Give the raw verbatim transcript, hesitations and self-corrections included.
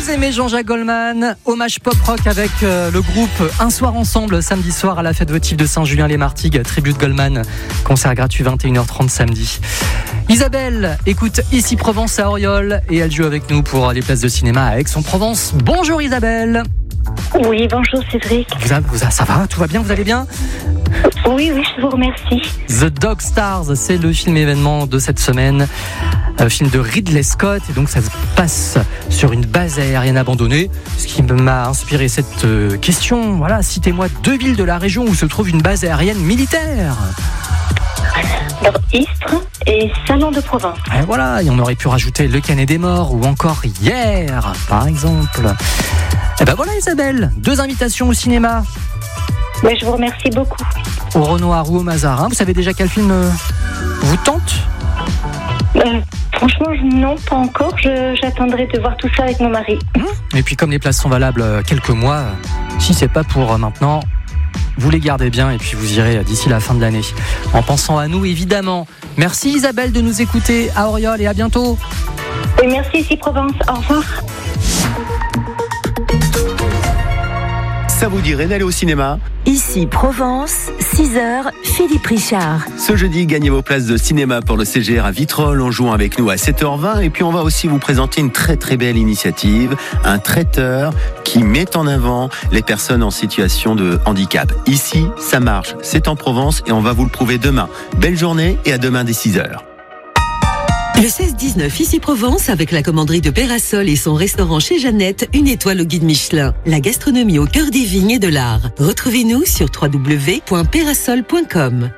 Vous aimez Jean-Jacques Goldman, hommage pop-rock avec euh, le groupe Un Soir Ensemble, samedi soir à la fête votive de Saint-Julien-les-Martigues, tribute Goldman, concert gratuit vingt et une heures trente samedi. Isabelle écoute Ici Provence à Auriol et elle joue avec nous pour les places de cinéma à Aix-en-Provence. Bonjour Isabelle. Oui, bonjour Cédric. Vous, a, vous a, ça va, tout va bien, vous allez bien ? Oui, oui, je vous remercie. The Dog Stars, c'est le film événement de cette semaine, un film de Ridley Scott, et donc ça se passe sur une base aérienne abandonnée, ce qui m'a inspiré cette question. Voilà, citez-moi deux villes de la région où se trouve une base aérienne militaire. Alors, Istres et Salon de Provence. Et voilà, et on aurait pu rajouter Le Canet des Morts ou encore Hier, par exemple. Et ben voilà Isabelle, deux invitations au cinéma. Mais je vous remercie beaucoup. Au Renoir ou au Mazarin. Vous savez déjà quel film vous tente ? euh, Franchement, non, pas encore. Je, j'attendrai de voir tout ça avec mon mari. Et puis comme les places sont valables quelques mois, si c'est pas pour maintenant, vous les gardez bien et puis vous irez d'ici la fin de l'année. En pensant à nous, évidemment. Merci Isabelle de nous écouter à Auriol et à bientôt. Et merci Ici Provence. Au revoir. Ça vous dirait d'aller au cinéma ? Ici Provence, six heures, Philippe Richard. Ce jeudi, gagnez vos places de cinéma pour le C G R à Vitrolles en jouant avec nous à sept heures vingt. Et puis on va aussi vous présenter une très très belle initiative, un traiteur qui met en avant les personnes en situation de handicap. Ici, ça marche, c'est en Provence et on va vous le prouver demain. Belle journée et à demain dès six heures. Le seize dix-neuf, Ici Provence, avec la commanderie de Pérasol et son restaurant chez Jeannette, une étoile au guide Michelin. La gastronomie au cœur des vignes et de l'art. Retrouvez-nous sur w w w point pérasol point com.